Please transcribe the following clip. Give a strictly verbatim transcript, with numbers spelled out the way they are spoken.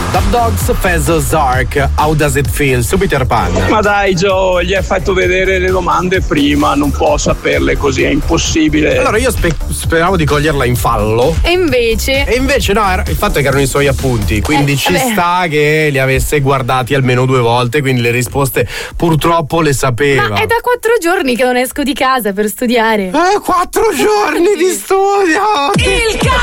Dub Dogs, Fez Zark, How Does It Feel? Su Peter Pan. Ma dai Joe, gli hai fatto vedere le domande prima, non può saperle così, è impossibile. Allora io spe- speravo di coglierla in fallo. E invece? E invece no, era, il fatto è che erano i suoi appunti, quindi eh, ci vabbè. sta che li avesse guardati almeno due volte, quindi le risposte purtroppo le sapeva. Ma è da quattro giorni che non esco di casa per studiare. Eh, quattro giorni di studio! Il